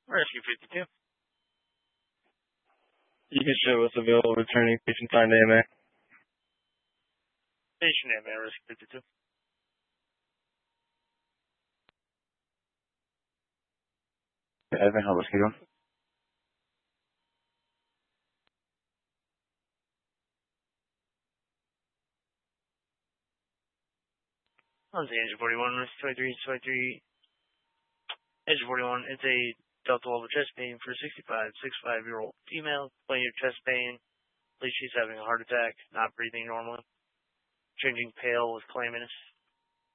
Rescue 52. You can show us available returning patient signed AMA. Patient AMA, Rescue 52. Evan, how was you? On the Engine 41, Rescue 23, Engine 41, it's a Delta level chest pain for 65-year-old female, complaining of chest pain. At least she's having a heart attack, not breathing normally. Changing pale with clamminess.